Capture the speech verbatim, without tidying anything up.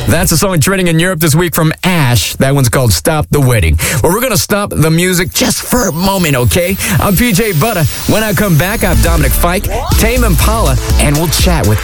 That's a song trending in Europe this week from Ash. That one's called Stop the Wedding. Well, we're going to stop the music just for a moment, okay? I'm P J Butter. When I come back, I have Dominic Fike, Tame Impala, and we'll chat with